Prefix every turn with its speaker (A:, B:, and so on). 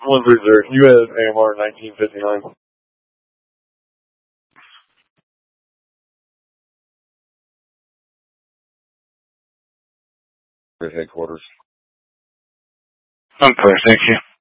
A: 130. U.S. AMR 1959. Headquarters.
B: I'm clear, thank you.